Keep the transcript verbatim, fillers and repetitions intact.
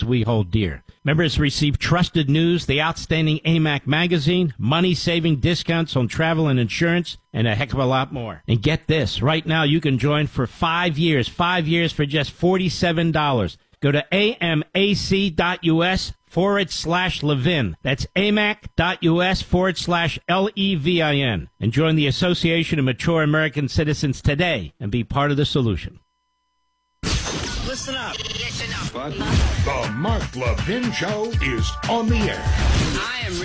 we hold dear. Members receive trusted news, the outstanding A M A C magazine, money-saving discounts on travel and insurance, and a heck of a lot more. And get this, right now you can join for five years, five years for just forty-seven dollars. Go to amac.us forward slash Levin. That's amac.us forward slash L E V I N. And join the Association of Mature American Citizens today and be part of the solution. Listen up. Listen up. What? The Mark Levin Show is on the air. I am